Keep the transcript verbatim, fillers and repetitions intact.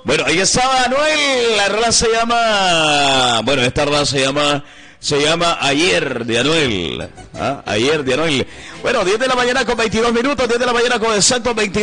Bueno, ahí estaba Anuel, la rola se llama, bueno, esta rola se llama, se llama Ayer de Anuel, ¿ah? Ayer de Anuel. Bueno, diez de la mañana con veintidós minutos, diez de la mañana con exactos veintidós.